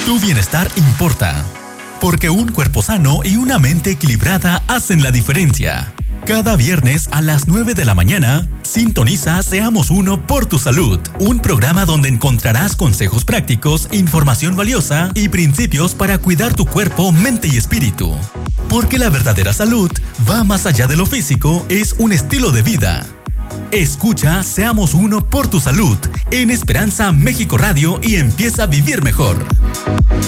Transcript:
Tu bienestar importa, porque un cuerpo sano y una mente equilibrada hacen la diferencia. Cada viernes a las 9 de la mañana, sintoniza Seamos Uno por tu Salud, un programa donde encontrarás consejos prácticos, información valiosa y principios para cuidar tu cuerpo, mente y espíritu. Porque la verdadera salud va más allá de lo físico, es un estilo de vida. Escucha Seamos Uno por tu Salud en Esperanza México Radio y empieza a vivir mejor.